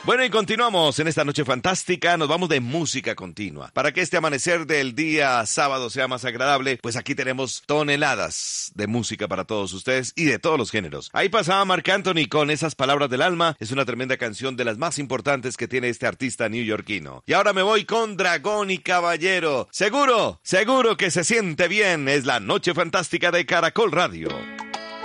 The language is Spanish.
Bueno, y continuamos en esta noche fantástica, nos vamos de música continua. Para que este amanecer del día sábado sea más agradable, pues aquí tenemos toneladas de música para todos ustedes y de todos los géneros. Ahí pasaba Marc Anthony con Esas Palabras del Alma, es una tremenda canción de las más importantes que tiene este artista neoyorquino. Y ahora me voy con Dragón y Caballero. Seguro que se siente bien, es la noche fantástica de Caracol Radio.